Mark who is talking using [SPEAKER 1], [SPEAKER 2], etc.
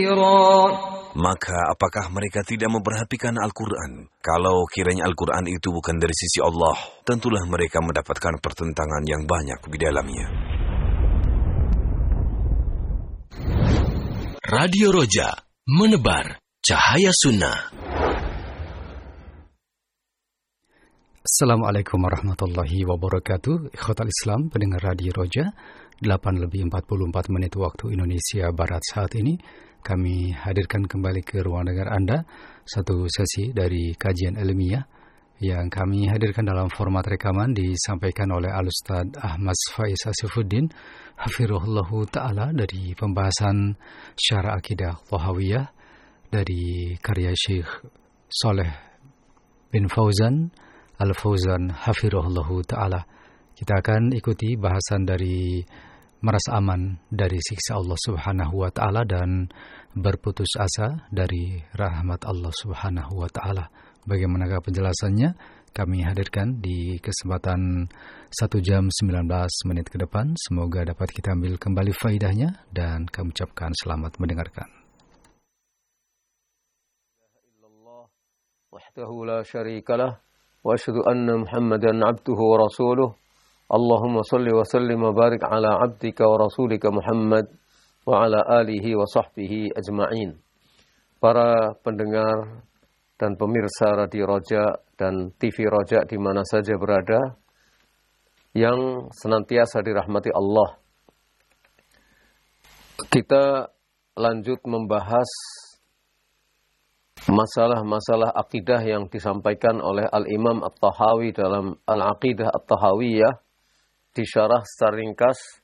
[SPEAKER 1] Maka apakah mereka tidak memperhatikan Al-Quran? Kalau kiranya Al-Quran itu bukan dari sisi Allah, tentulah mereka mendapatkan pertentangan yang banyak di dalamnya.
[SPEAKER 2] Radio Roja, menebar cahaya sunnah.
[SPEAKER 3] Assalamualaikum warahmatullahi wabarakatuh. Ikhwatal Islam, pendengar Radio Roja, 8:44 waktu Indonesia Barat saat ini. Kami hadirkan kembali ke ruang dengar Anda satu sesi dari kajian ilmiah yang kami hadirkan dalam format rekaman disampaikan oleh Al-Ustaz Ahmad Faiz Asifuddin hafirullahu ta'ala dari pembahasan Syarah Akidah Thahawiyah dari karya Syekh Saleh bin Fauzan Al-Fauzan hafirullahu ta'ala. Kita akan ikuti bahasan dari merasa aman dari siksa Allah Subhanahu wa Ta'ala dan berputus asa dari rahmat Allah Subhanahu wa Ta'ala. Bagaimana penjelasannya? Kami hadirkan di kesempatan 1 jam 19 menit ke depan. Semoga dapat kita ambil kembali faidahnya dan kami ucapkan selamat mendengarkan.
[SPEAKER 4] Wahdahu la syarikalah wa asyhadu anna Muhammadan abduhu wa rasuluh. Allahumma salli wa sallim wa barik ala abdika wa rasulika Muhammad wa ala alihi wa sahbihi ajma'in. Para pendengar dan pemirsa Radio Roja dan TV Roja di mana saja berada yang senantiasa dirahmati Allah. Kita lanjut membahas masalah-masalah akidah yang disampaikan oleh Al-Imam At-Tahawi dalam Al-Aqidah At-Tahawiyah, disyarah secara ringkas